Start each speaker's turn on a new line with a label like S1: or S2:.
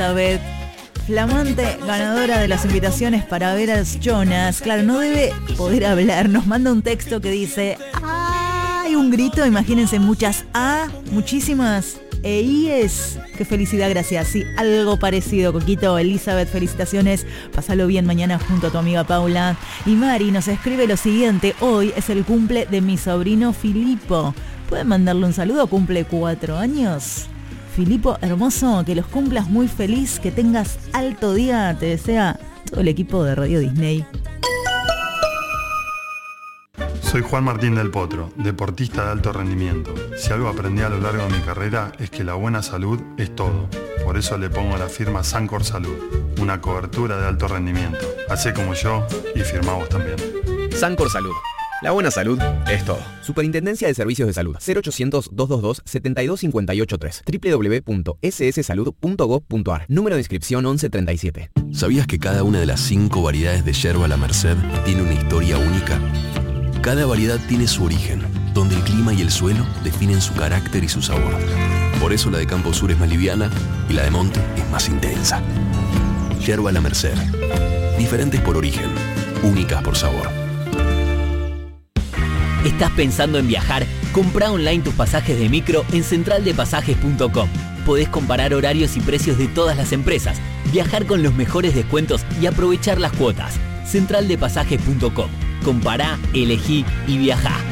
S1: Elizabeth, flamante ganadora de las invitaciones para ver a los Jonas. Claro, no debe poder hablar. Nos manda un texto que dice: hay un grito, imagínense, muchas A, muchísimas EIs. Qué felicidad, gracias. Sí, algo parecido, Coquito. Elizabeth, felicitaciones. Pásalo bien mañana junto a tu amiga Paula. Y Mari nos escribe lo siguiente: hoy es el cumple de mi sobrino Filipo. ¿Pueden mandarle un saludo? Cumple 4 años. Filipo, hermoso, que los cumplas muy feliz, que tengas alto día, te desea todo el equipo de Radio Disney.
S2: Soy Juan Martín del Potro, deportista de alto rendimiento. Si algo aprendí a lo largo de mi carrera es que la buena salud es todo. Por eso le pongo la firma Sancor Salud, una cobertura de alto rendimiento. Hacé como yo y firmá vos también.
S3: Sancor Salud. La buena salud es todo. Superintendencia de Servicios de Salud. 0800-222-72583. www.sssalud.gov.ar. Número de inscripción 1137.
S4: ¿Sabías que cada una de las 5 variedades de yerba La Merced tiene una historia única? Cada variedad tiene su origen, donde el clima y el suelo definen su carácter y su sabor. Por eso la de Campo Sur es más liviana y la de Monte es más intensa. Yerba La Merced. Diferentes por origen, únicas por sabor.
S5: ¿Estás pensando en viajar? Comprá online tus pasajes de micro en centraldepasajes.com. Podés comparar horarios y precios de todas las empresas, viajar con los mejores descuentos y aprovechar las cuotas. Centraldepasajes.com. Compará, elegí y viajá.